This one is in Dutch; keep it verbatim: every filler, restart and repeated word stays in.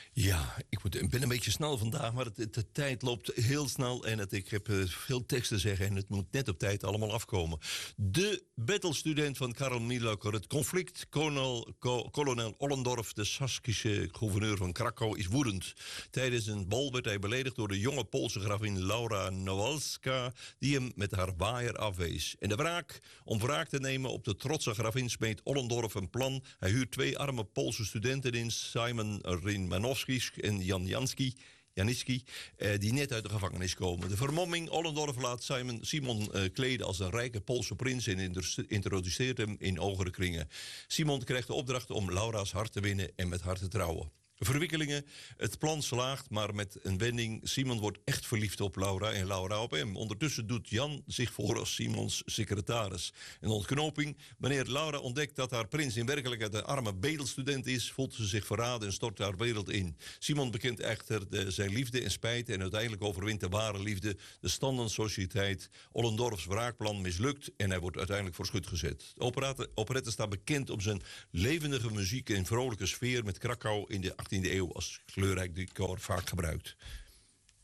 Ja, ik moet, ik ben een beetje snel vandaag, maar het, het- de tijd loopt heel snel en het, ik heb eh, veel teksten te zeggen en het moet net op tijd allemaal afkomen. De battlestudent van Karl Miloker, het conflict, kolonel, ko- kolonel Ollendorf, de Saskische gouverneur van Krakau, is woedend. Tijdens een bal werd hij beledigd door de jonge Poolse gravin Laura Nowalska, die hem met haar waaier afwees. En de wraak, om wraak te nemen op de trotse gravin, smeet Ollendorf een plan. Hij huurt twee arme Poolse studenten in, Simon Rinmanowski en Jan Janski, Janicki, eh, die net uit de gevangenis komen. De vermomming, Ollendorf laat Simon, Simon eh, kleden als een rijke Poolse prins en inter- introduceert hem in hogere kringen. Simon krijgt de opdracht om Laura's hart te winnen en met haar te trouwen. Verwikkelingen, het plan slaagt, maar met een wending. Simon wordt echt verliefd op Laura en Laura op hem. Ondertussen doet Jan zich voor als Simons secretaris. Een ontknoping, wanneer Laura ontdekt dat haar prins in werkelijkheid een arme bedelstudent is, voelt ze zich verraden en stort haar wereld in. Simon bekent echter de, zijn liefde en spijt en uiteindelijk overwint de ware liefde. De standensociëteit, Ollendorfs wraakplan mislukt en hij wordt uiteindelijk voor schut gezet. De operette, operette staat bekend om zijn levendige muziek en vrolijke sfeer met Krakau in de achttiende eeuw als kleurrijk decor vaak gebruikt.